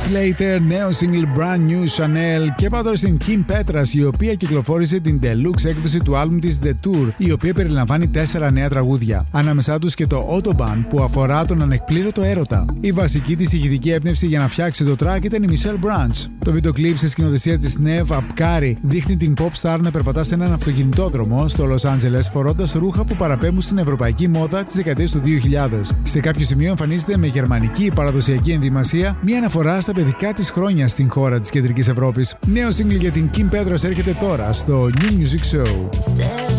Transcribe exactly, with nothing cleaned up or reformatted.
Slater, νέο single Brand New Chanel, και πάω τώρα στην Kim Petras, η οποία κυκλοφόρησε την deluxe έκδοση του άλμπουμ της The Tour, η οποία περιλαμβάνει τέσσερα νέα τραγούδια. Ανάμεσά τους και το Autobahn, που αφορά τον ανεκπλήρωτο έρωτα. Η βασική της ηχητική έμπνευση για να φτιάξει το track ήταν η Michelle Branch. Το βίντεο κλιπ σε σκηνοθεσία της Nev Apkari δείχνει την pop star να περπατά σε έναν αυτοκινητόδρομο στο Los Angeles φορώντας ρούχα που παραπέμπουν στην ευρωπαϊκή μόδα της δεκαετίας του δύο χιλιάδες. Σε κάποιο σημείο εμφανίζεται με γερμανική παραδοσιακή ενδυμασία, μια αναφορά στα παιδικά της χρόνια στην χώρα της Κεντρικής Ευρώπης. Νέο single για την Kim Petras έρχεται τώρα στο New Music Show.